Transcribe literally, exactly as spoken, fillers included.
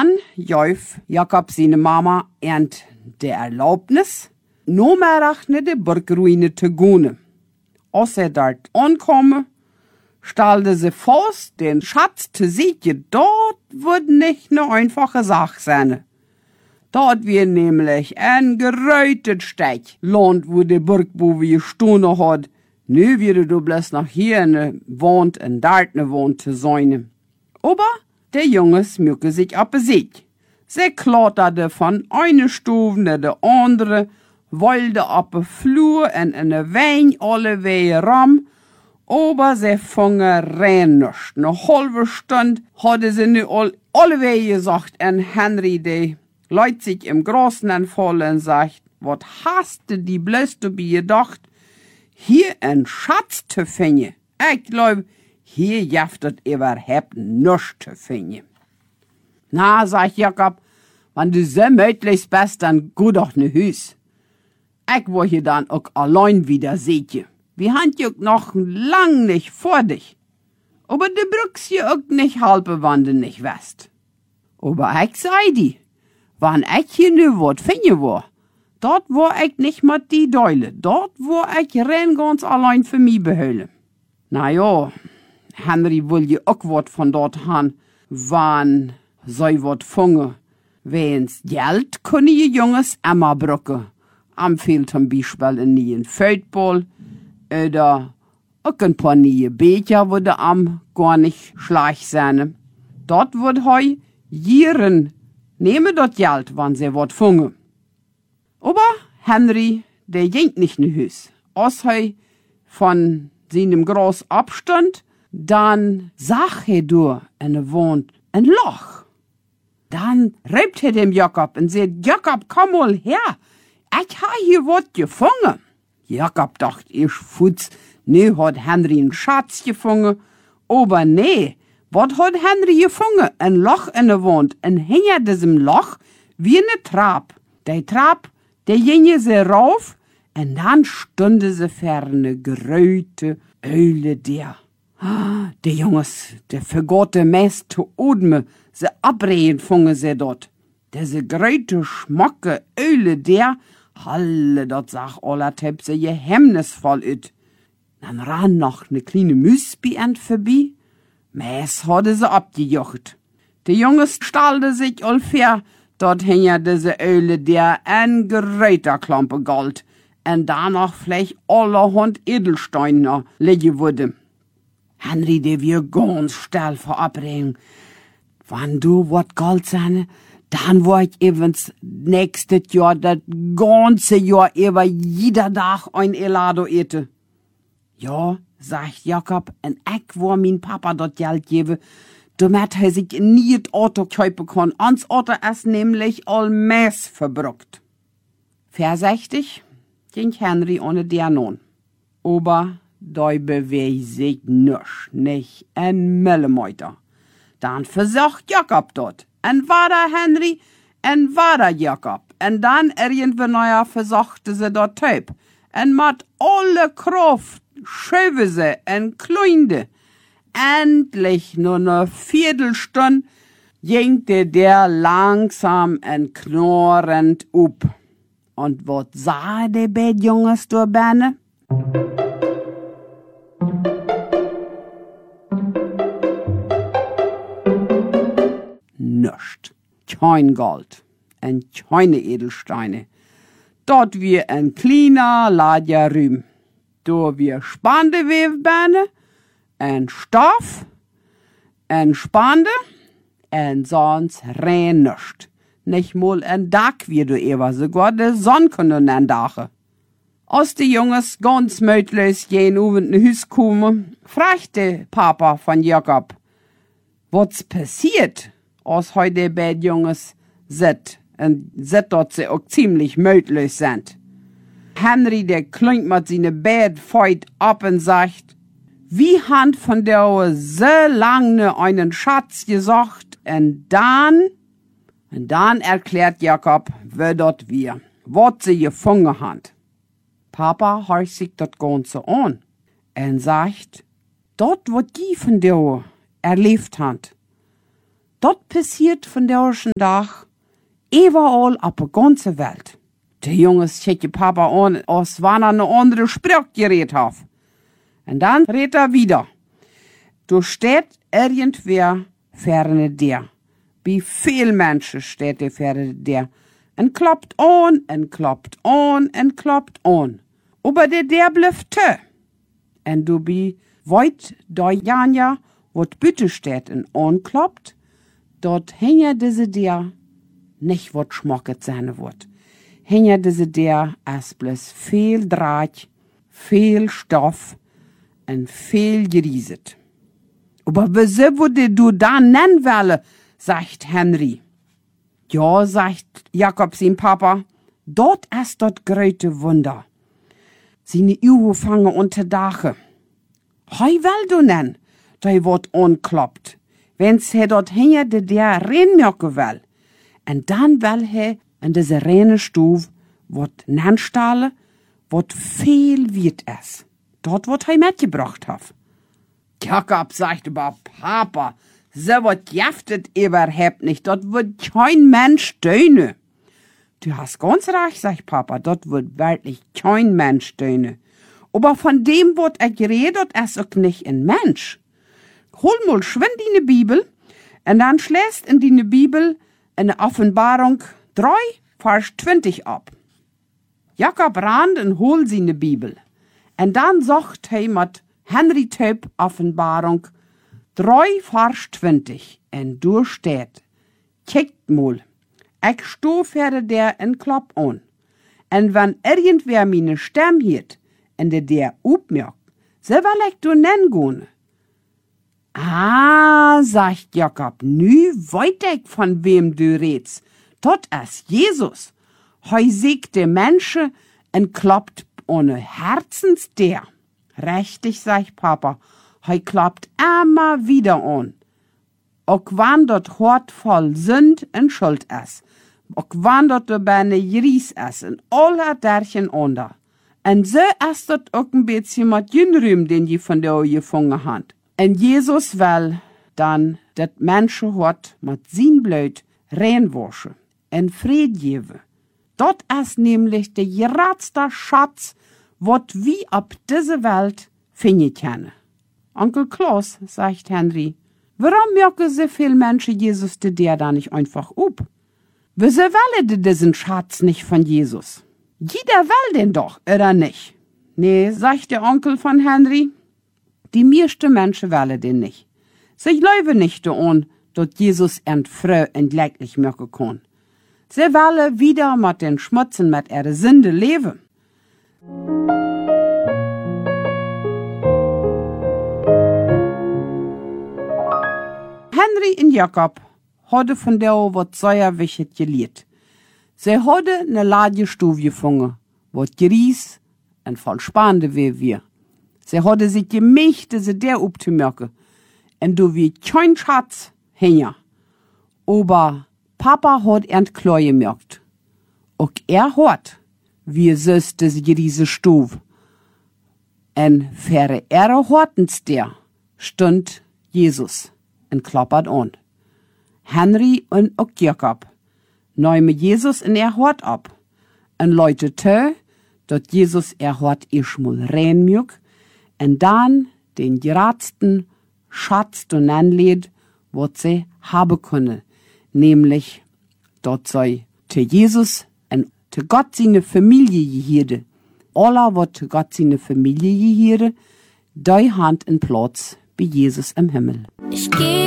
Dann jäuf Jakob seine Mama ernt der Erlaubnis, no mehr ne de Burgruine te gone. Als er dort ankomme, stellte sie fast, den Schatz te siegen, dort wird nicht ne einfache Sache sein. Dort wir nämlich ein geräutet Steg, Land, wo de Burgbuwe gestohne hat. Nu würde du bloß noch hier ne wohnt und dort ne wohnt te sein. Aber der Junges mücke sich ab sich. Sie klotterte von einer Stufe nach der andere, wollte ab der Flur und in der Wein alle Wege ram, aber sie fangen rein nicht. Eine halbe Stunde hatte sie nu all, alle Wege gesagt, und Henry, der leut sich im Großen anfallen und sagt, wat hast du die bloß dabei gedacht, hier ein Schatz zu finden? Ich glaub, hier jaftet überhaupt nichts zu finden. Na, sagt Jakob, wenn du so möglichst bist, dann geh doch ne Hüs. Ich will hier dann auch allein wieder sehen. Wir haben ja noch lang nicht vor dich. Aber du brückst ja auch nicht halbe Wande nicht west. Aber ich sei die, wann ich hier ne Wort finden war, dort war ich nicht mit die Deule, dort war ich rein ganz allein für mich behöle. Na ja, Henry will ja auch wat von dort han, wann sei wat funge. Wenn's Geld kunne je Junges immer brücke. Am fehlt zum Beispiel in nie Feldball oder auch ein paar nie Becher würde am gar nicht schlecht sein. Dort wird heu jieren nehme dort Geld, wann sie wat funge. Aber Henry, der jingt nicht ne Hüs. Als heu von seinem Groß abstand, dann sah he du eine Wohnt ein Loch. Dann reibt he dem Jakob und sagt, Jakob, komm mal her, ich ha hier wat gefangen. Jakob dacht, ich futz, ne hat Henry einen Schatz gefangen, aber nee, wat hat Henry gefangen? Ein Loch in der Wand, und hinter diesem Loch wie ne Trab. Der Trab, der ging sie rauf, und dann stunde sie ferne geröte Öle der. Der Junges, der vergotte Mess zu Odme, se abreden funge se dort. Diese gröte schmocke Öle der, halle dort sag aller Tepse je hemmnisvoll üt. Dann ran noch ne kleine Müsbi ent vorbei. Mess hatte se abgejocht. Der Junges stallte sich allfair, dort hing ja diese Öle der ein gröter Klampe Gold, und danach vielleicht allerhand Edelsteine lege wurde. Henry, der wir ganz still vor Abreden. Wenn du wat Gold sein, dann war ich evens nächstes Jahr, das ganze Jahr über jeder Tag ein Elado ete. Ja, sagt Jakob, und ich war mein Papa dort Geld gebe, damit er sich nie das Auto kaufen kann. Ans Auto ist nämlich all Mess verbruckt. Versechtig ging Henry ohne der nun. Aber da bewegt sich nisch, nicht ein Millimeter. Dann versucht Jakob dort. Und war da Henry, und war da Jakob. Und dann irgendwann neuer versuchte sie dort Typ. Und mit alle Kraft schöve sie und kleinde. Endlich nur ne Viertelstunde jingte der langsam und knorrend up. Und wat sah de beid Junges door benne? Nischt. Kein Gold. Und keine Edelsteine. Dort wir ein kleiner Ladja Rühm. Do wir Spandewebene, ein Stoff, ein Spande, und sonst rein nischt. Nicht mal ein Dach wie du ewer, sogar de Sonn können ein Dache. Als die Junges ganz mötlich jen uwen ne Hüs kommen, fragte Papa von Jakob, what's passiert, als heute beid Junges sit, und sit dort sie auch ziemlich mötlich sind. Henry, der klingt mit seine Bett feut ab und sagt, wie han von der so lange einen Schatz gesagt, und dann, und dann erklärt Jakob, wer dort wir, wat sie gefangen hat. Papa horcht sich das Ganze an und sagt, dort wat die von der erlebt hat, Dort passiert von der ersten Tag überall auf der ganzen Welt. Die Jungs schicken Papa an, als wenn er eine andere Sprache geredet hat. Und dann redet er wieder. Du steht irgendwer ferne dir. Wie viel Menschen steht der ferne dir. Und kloppt an, und kloppt an, und kloppt an. Aber der der bleibt te. Und du bi weit da Janja, wat bütte steht und ankloppt, dort hänge diese der nicht wat schmocket seine wird. Hänge diese der as bloß viel Draht, viel Stoff und viel gerieset. Aber wieso würde du da nennen wollen, sagt Henry. Ja, sagt Jakob sein Papa, dort ist dort gröte Wunder. Seine Uhu fange unter Dache. Hei will du nen, da wird ankloppt. Wenn's he dort hinge de der reinmjocke will. En dann will he in diese reine Stuf, wat nanstale, wat viel wird es. Dort wird he mitgebracht haf. Jakob sagt aber, Papa, so wat jaftet überhaupt nicht, dort wird kein Mensch stöhne. Du hast ganz recht, sagt Papa, dort wird wirklich kein Mensch stöhne. Aber von dem wird er geredet, es auch nicht ein Mensch. Hol mal schwind in die Bibel, und dann schläst in die Bibel eine Offenbarung drei, Vers zwanzig ab. Jakob rand und hol sie in die Bibel. Und dann sagt er mit Henry Töp Offenbarung drei, Vers zwanzig. Und da steht, kickt mal, ich sto für der en Klopp an. Und wenn irgendwer meine Stimme hiert, und der der upmerkt, so will ich du nennen gehen. Ah, sagt Jakob, nu weit ich von wem du redst. Dort ist Jesus. Heu siegt de Menschen und kloppt ohne Herzens der. Richtig, sagt Papa, heu kloppt immer wieder an. Auch wann dort Hort voll Sünd und Schuld ist. Auch wann dort dabei ne Gries ist und aller derchen under. Und so ist dort auch ein bisschen mit Jünrüm, den je von der gefangen hat. Und Jesus will dann dat Menschenhort mit sin Blut reinwaschen und Fried geben. Dort ist nämlich der geratste Schatz, wat wie ab diese Welt finden können. Onkel Klaus, sagt Henry, warum mögen so viele Menschen Jesus de der da nicht einfach up? Wieso wollen die diesen Schatz nicht von Jesus? Jeder will den doch, oder nicht? Nee, sagt der Onkel von Henry, die meisten Menschen wollen den nicht. Sie glauben nicht daran, dass Jesus ent frö entleidlich mögen kann. Sie wollen wieder mit den Schmutzen mit ihrer Sünde leben. Henry und Jakob hadden von der wat sehr wichtig gelehrt. Sie hadden ne Ladestuf gefunden, wat geries en voll spannende wie wir. Sie hadden sich gemischt, sie der upzumerken. En du wie kein Schatz hängen. Aber Papa hat ent klar gemerkt. Auch er hat, wie süß diese diese Stuf. En für ihre Hortens der stund Jesus en klappert an. Henry und auch Jakob nehmen Jesus in er Hort ab. En Leute te, dat Jesus er Hort ischmul reinmück, en dann den geratsten Schatz du anlädt, wat sie haben können, nämlich dort sei te Jesus en te Gott seine Familie gehirde. Alla wat te Gott seine Familie gehirde, dei Hand in Platz bei Jesus im Himmel. Ich geh